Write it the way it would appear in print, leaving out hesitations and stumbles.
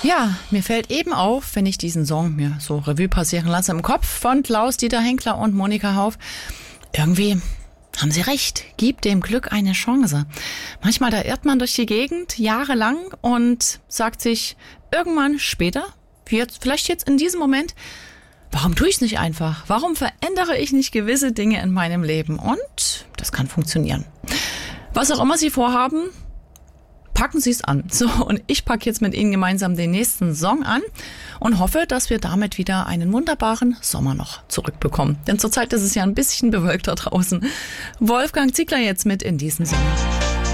Ja, mir fällt eben auf, wenn ich diesen Song mir so Revue passieren lasse im Kopf von Klaus-Dieter Henkler und Monika Hauf. Irgendwie haben sie recht, gib dem Glück eine Chance. Manchmal da irrt man durch die Gegend jahrelang und sagt sich irgendwann später, vielleicht jetzt in diesem Moment, warum tue ich es nicht einfach? Warum verändere ich nicht gewisse Dinge in meinem Leben? Und das kann funktionieren. Was auch immer Sie vorhaben, packen Sie es an. So, und ich packe jetzt mit Ihnen gemeinsam den nächsten Song an und hoffe, dass wir damit wieder einen wunderbaren Sommer noch zurückbekommen. Denn zurzeit ist es ja ein bisschen bewölkter draußen. Wolfgang Ziegler jetzt mit in diesen Sommer.